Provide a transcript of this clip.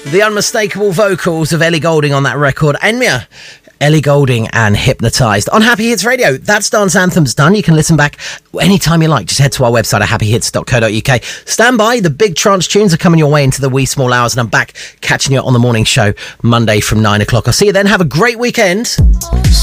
The unmistakable vocals of Ellie Goulding on that record. Enya, Ellie Goulding and Hypnotised on Happy Hits Radio. That's Dance Anthems done. You can listen back anytime you like. Just head to our website at happyhits.co.uk. Stand by. The big trance tunes are coming your way into the wee small hours, and I'm back catching you on the morning show Monday from 9 o'clock. I'll see you then. Have a great weekend.